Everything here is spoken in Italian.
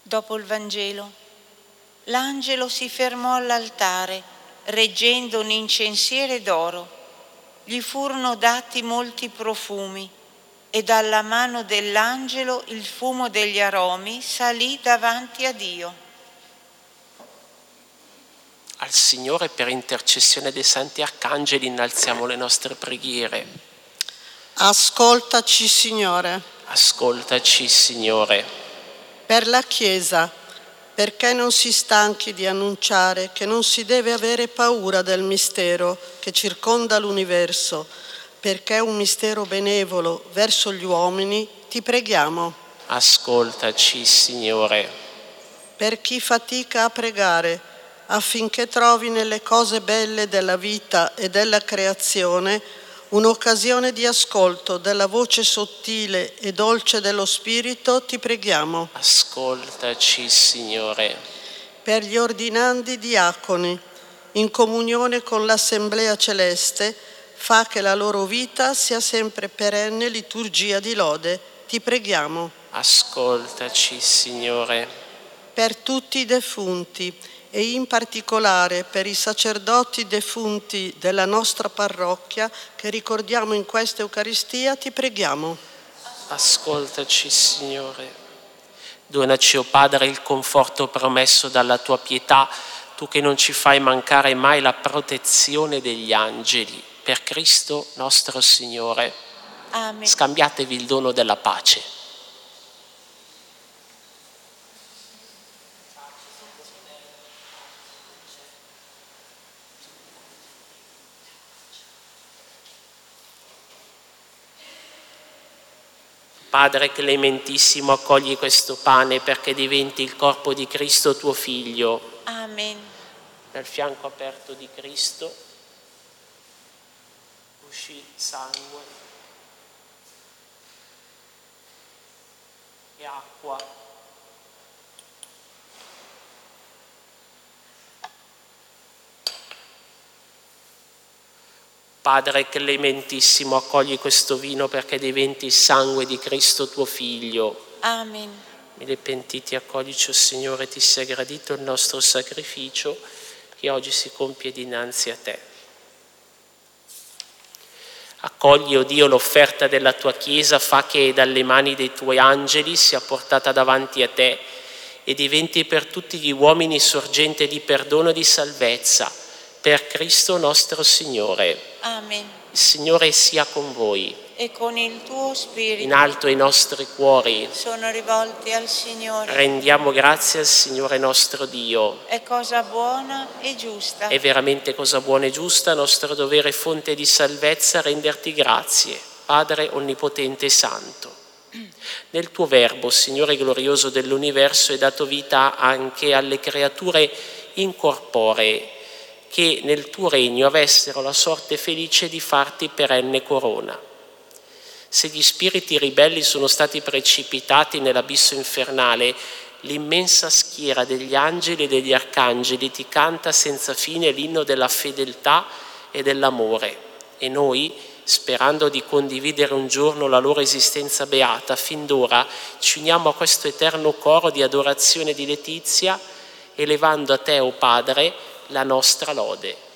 Dopo il Vangelo, l'angelo si fermò all'altare, reggendo un incensiere d'oro. Gli furono dati molti profumi e dalla mano dell'angelo il fumo degli aromi salì davanti a Dio. Al Signore, per intercessione dei santi arcangeli, innalziamo le nostre preghiere. Ascoltaci, Signore. Ascoltaci, Signore. Per la Chiesa, perché non si stanchi di annunciare che non si deve avere paura del mistero che circonda l'universo, perché è un mistero benevolo verso gli uomini, ti preghiamo. Ascoltaci, Signore. Per chi fatica a pregare, affinché trovi nelle cose belle della vita e della creazione un'occasione di ascolto della voce sottile e dolce dello Spirito, ti preghiamo. Ascoltaci, Signore. Per gli ordinandi diaconi, in comunione con l'Assemblea Celeste, fa che la loro vita sia sempre perenne liturgia di lode, ti preghiamo. Ascoltaci, Signore. Per tutti i defunti, e in particolare per i sacerdoti defunti della nostra parrocchia che ricordiamo in questa Eucaristia, ti preghiamo. Ascoltaci, Signore. Donaci, o Padre, il conforto promesso dalla tua pietà, tu che non ci fai mancare mai la protezione degli angeli. Per Cristo nostro Signore. Amen. Scambiatevi il dono della pace. Padre clementissimo, accogli questo pane perché diventi il corpo di Cristo tuo Figlio. Amen. Dal fianco aperto di Cristo uscì sangue e acqua. Padre clementissimo, accogli questo vino perché diventi il sangue di Cristo tuo Figlio. Amen. Mille pentiti, accoglici, o Signore, ti sia gradito il nostro sacrificio che oggi si compie dinanzi a te. Accogli, o Dio, l'offerta della tua Chiesa, fa che dalle mani dei tuoi angeli sia portata davanti a te e diventi per tutti gli uomini sorgente di perdono e di salvezza. Per Cristo nostro Signore. Amen. Il Signore sia con voi. E con il tuo spirito. In alto i nostri cuori. Sono rivolti al Signore. Rendiamo grazie al Signore nostro Dio. È cosa buona e giusta. È veramente cosa buona e giusta, nostro dovere e fonte di salvezza, renderti grazie, Padre onnipotente e santo. Nel tuo Verbo, Signore glorioso dell'universo, hai dato vita anche alle creature incorporee, che nel tuo regno avessero la sorte felice di farti perenne corona. Se gli spiriti ribelli sono stati precipitati nell'abisso infernale, l'immensa schiera degli angeli e degli arcangeli ti canta senza fine l'inno della fedeltà e dell'amore. E noi, sperando di condividere un giorno la loro esistenza beata, fin d'ora ci uniamo a questo eterno coro di adorazione e di letizia, elevando a te, o Padre, la nostra lode.